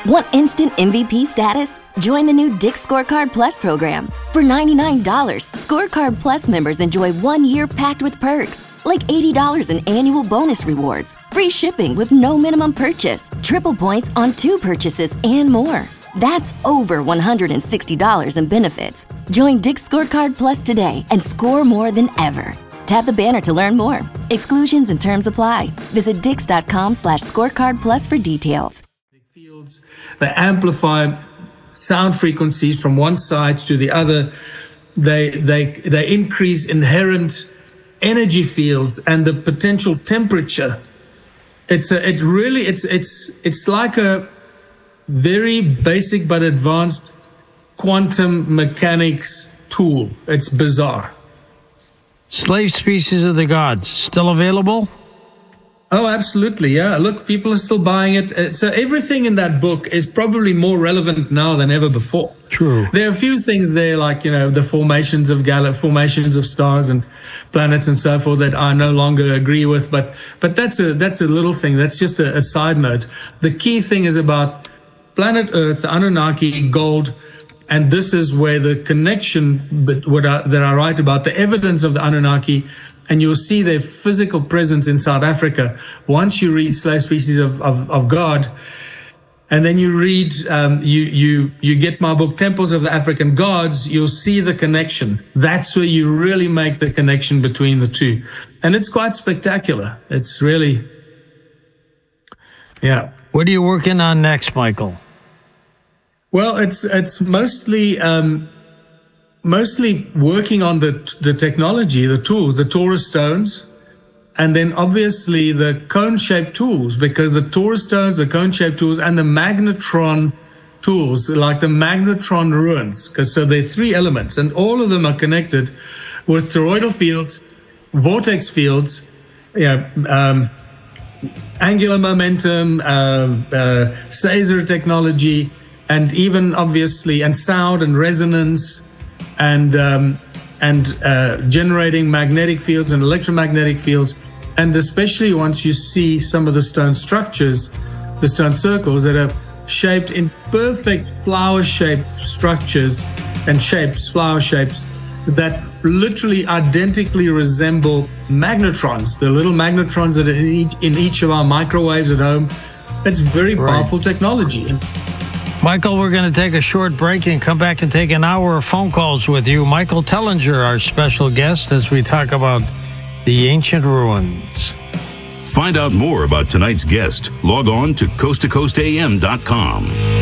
Want instant MVP status? Join the new Dick's Scorecard Plus program. For $99, Scorecard Plus members enjoy 1 year packed with perks, like $80 in annual bonus rewards, free shipping with no minimum purchase, triple points on 2 purchases, and more. That's over $160 in benefits. Join Dick's Scorecard Plus today and score more than ever. Tap the banner to learn more. Exclusions and terms apply. Visit dix.com/scorecard plus for details. Fields, they amplify sound frequencies from one side to the other. They increase inherent energy fields and the potential temperature. It's like a very basic but advanced quantum mechanics tool. It's bizarre. Slave Species of the Gods, still available? Oh, absolutely, yeah. Look, people are still buying it. So everything in that book is probably more relevant now than ever before. True. There are a few things there, like, the formations of stars and planets and so forth that I no longer agree with. But that's a little thing. That's just a side note. The key thing is about planet Earth, the Anunnaki, gold. And this is where the connection that I write about, the evidence of the Anunnaki, and you'll see their physical presence in South Africa. Once you read Slave Species of God, and then you read, you get my book, Temples of the African Gods, you'll see the connection. That's where you really make the connection between the two. And it's quite spectacular. It's really, yeah. What are you working on next, Michael? Well, it's mostly working on the technology, the tools, the Taurus stones, and then obviously the cone-shaped tools, because the Taurus stones, the cone-shaped tools, and the magnetron tools, like the magnetron ruins, because so there are 3 elements, and all of them are connected with toroidal fields, vortex fields, angular momentum, Sazer technology, and even obviously, and sound and resonance, and generating magnetic fields and electromagnetic fields. And especially once you see some of the stone structures, the stone circles that are shaped in perfect flower-shaped structures and flower shapes that literally identically resemble magnetrons, the little magnetrons that are in each of our microwaves at home. It's very powerful technology. Michael, we're going to take a short break and come back and take an hour of phone calls with you. Michael Tellinger, our special guest, as we talk about the ancient ruins. Find out more about tonight's guest. Log on to coasttocoastam.com.